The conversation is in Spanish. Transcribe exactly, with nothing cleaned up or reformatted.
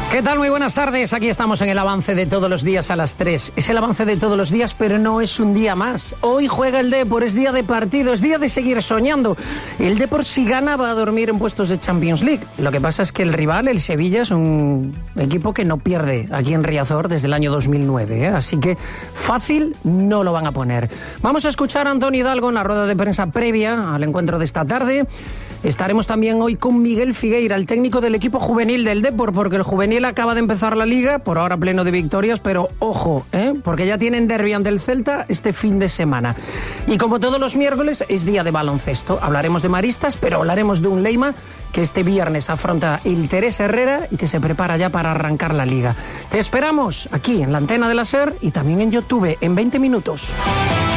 ¿Qué tal? Muy buenas tardes. Aquí estamos en el avance de todos los días a las tres. Es el avance de todos los días, pero no es un día más. Hoy juega el Depor, es día de partido, es día de seguir soñando. El Depor, si gana, va a dormir en puestos de Champions League. Lo que pasa es que el rival, el Sevilla, es un equipo que no pierde aquí en Riazor desde el año dos mil nueve, ¿eh? Así que fácil no lo van a poner. Vamos a escuchar a Antonio Hidalgo en la rueda de prensa previa al encuentro de esta tarde. Estaremos también hoy con Miguel Figueira, el técnico del equipo juvenil del Depor, porque el juvenil acaba de empezar la liga, por ahora pleno de victorias, pero ojo, ¿eh? porque ya tienen derbi ante el Celta este fin de semana. Y como todos los miércoles, es día de baloncesto. Hablaremos de maristas, pero hablaremos de un Leima que este viernes afronta el Teresa Herrera y que se prepara ya para arrancar la liga. Te esperamos aquí en la antena de la SER y también en YouTube en veinte minutos.